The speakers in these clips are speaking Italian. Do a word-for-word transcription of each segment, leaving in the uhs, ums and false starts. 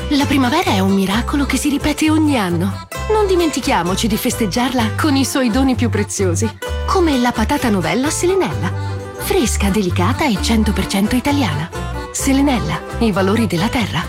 La primavera è un miracolo che si ripete ogni anno. Non dimentichiamoci di festeggiarla con i suoi doni più preziosi, come la patata novella Selenella. Fresca, delicata e cento per cento italiana. Selenella, i valori della terra.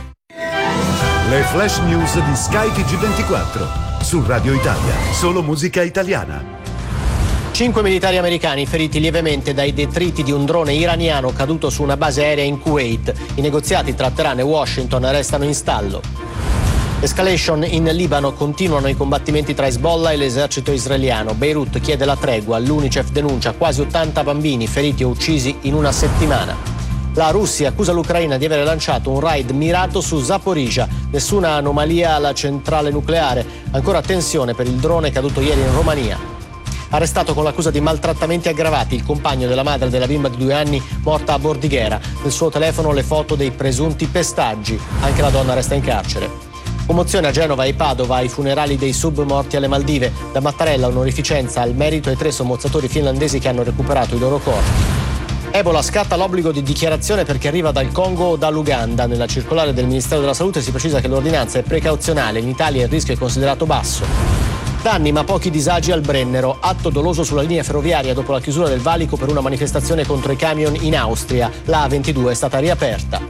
Le flash news di Sky T G ventiquattro. Su Radio Italia, solo musica italiana. Cinque militari americani feriti lievemente dai detriti di un drone iraniano caduto su una base aerea in Kuwait. I negoziati tra Teheran e Washington restano in stallo. Escalation in Libano, continuano i combattimenti tra Hezbollah e l'esercito israeliano. Beirut chiede la tregua, l'UNICEF denuncia quasi ottanta bambini feriti o uccisi in una settimana. La Russia accusa l'Ucraina di aver lanciato un raid mirato su Zaporizhzhia. Nessuna anomalia alla centrale nucleare, ancora tensione per il drone caduto ieri in Romania. Arrestato con l'accusa di maltrattamenti aggravati il compagno della madre della bimba di due anni morta a Bordighera. Nel suo telefono le foto dei presunti pestaggi. Anche la donna resta in carcere. Commozione a Genova e Padova ai funerali dei sub morti alle Maldive. Da Mattarella onorificenza al merito ai tre sommozzatori finlandesi che hanno recuperato i loro corpi. Ebola, scatta l'obbligo di dichiarazione per chi arriva dal Congo o dall'Uganda. Nella circolare del Ministero della Salute si precisa che l'ordinanza è precauzionale. In Italia il rischio è considerato basso. Danni ma pochi disagi al Brennero. Atto doloso sulla linea ferroviaria dopo la chiusura del valico per una manifestazione contro i camion in Austria. La A ventidue è stata riaperta.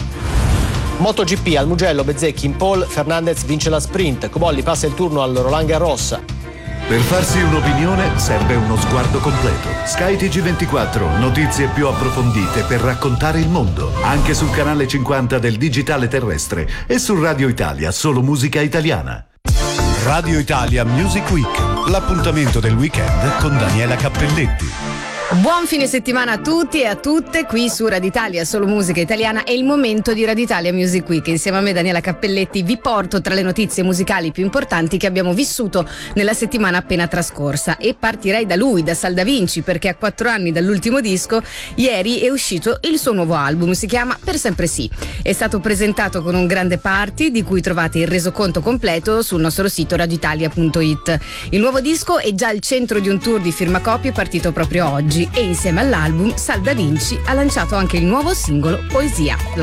MotoGP al Mugello, Bezzecchi in pole, Fernandez vince la sprint. Cobolli passa il turno al Roland Garros. Per farsi un'opinione serve uno sguardo completo. Sky T G ventiquattro, notizie più approfondite per raccontare il mondo. Anche sul canale cinquanta del digitale terrestre e su Radio Italia, solo musica italiana. Radio Italia Music Week, l'appuntamento del weekend con Daniela Cappelletti. Buon fine settimana a tutti e a tutte qui su Radio Italia, solo musica italiana. È il momento di Radio Italia Music Week. Insieme a me, Daniela Cappelletti, vi porto tra le notizie musicali più importanti che abbiamo vissuto nella settimana appena trascorsa, e partirei da lui, da Sal Da Vinci, perché a quattro anni dall'ultimo disco ieri è uscito il suo nuovo album, si chiama Per Sempre Sì. È stato presentato con un grande party di cui trovate il resoconto completo sul nostro sito radio italia punto it. Il nuovo disco è già al centro di un tour di firmacopie partito proprio oggi, e insieme all'album Sal Da Vinci ha lanciato anche il nuovo singolo Poesia.